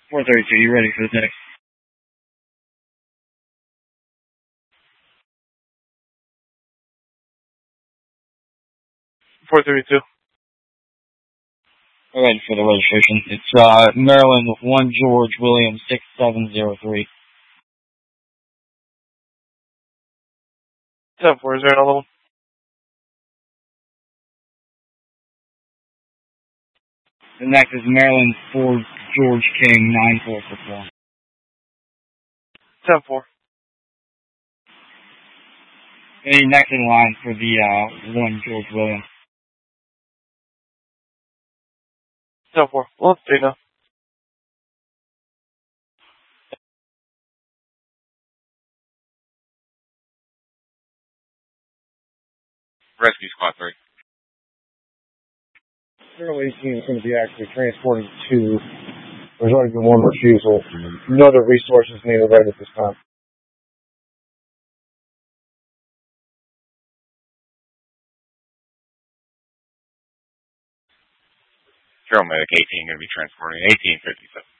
432, you ready for the text? 432. Ready for the registration. It's Maryland 1 George William 6703. 10-4, is there another one? The next is Maryland 4 George King 9464. 10-4. Any next in line for the 1 George William. 10-4. Well, let's see now. Rescue Squad 3. Zero 18 is going to be actually transported to. There's already been one refusal. No other resources needed right at this time. Paramedic 18 going to be transporting 1857.